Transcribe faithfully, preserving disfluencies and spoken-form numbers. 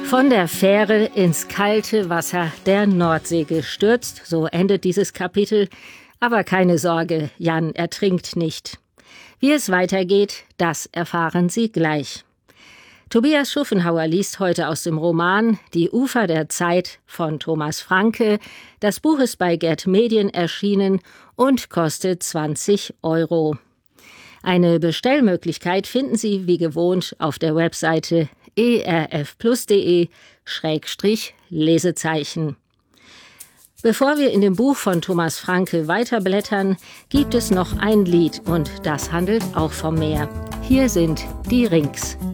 Von der Fähre ins kalte Wasser der Nordsee gestürzt, so endet dieses Kapitel. Aber keine Sorge, Jan ertrinkt nicht. Wie es weitergeht, das erfahren Sie gleich. Tobias Schuffenhauer liest heute aus dem Roman Die Ufer der Zeit von Thomas Francke. Das Buch ist bei Gerd Medien erschienen und kostet zwanzig Euro. Eine Bestellmöglichkeit finden Sie wie gewohnt auf der Webseite erfplus.de Schrägstrich Lesezeichen. Bevor wir in dem Buch von Thomas Francke weiterblättern, gibt es noch ein Lied und das handelt auch vom Meer. Hier sind die Rings.